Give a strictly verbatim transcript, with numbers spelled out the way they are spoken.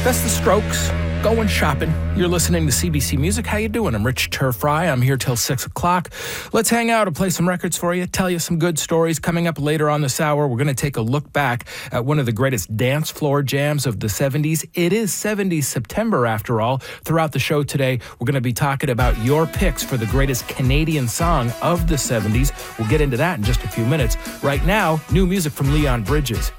That's the Strokes. Going shopping. You're listening to C B C Music. How you doing? I'm Rich Turfry. I'm here till six o'clock. Let's hang out and play some records for you, tell you some good stories. Coming up later on this hour, we're going to take a look back at one of the greatest dance floor jams of the seventies. It is seventies September, after all. Throughout the show today, we're going to be talking about your picks for the greatest Canadian song of the seventies. We'll get into that in just a few minutes. Right now, new music from Leon Bridges.